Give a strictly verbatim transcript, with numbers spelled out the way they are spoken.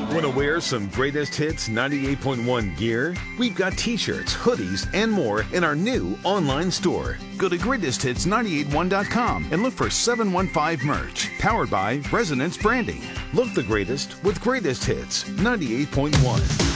Want to wear some Greatest Hits ninety-eight point one gear? We've got t-shirts, hoodies, and more in our new online store. Go to greatest hits nine eight one dot com and look for seven one five merch, powered by Resonance Branding. Look the greatest with Greatest Hits ninety-eight point one.